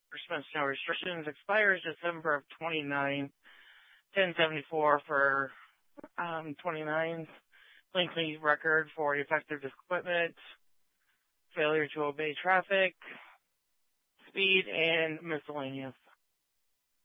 Suspension no restrictions expires December of 29, 1074 for 29. Lengthy record for defective equipment, failure to obey traffic, speed, and miscellaneous.